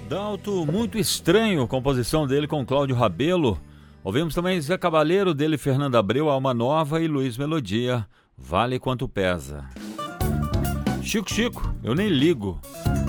Dalto, muito estranho a composição dele com Cláudio Rabelo. Ouvimos também Zé Cabaleiro, dele Fernando Abreu, Alma Nova e Luiz Melodia, Vale Quanto Pesa. Chico, eu nem ligo.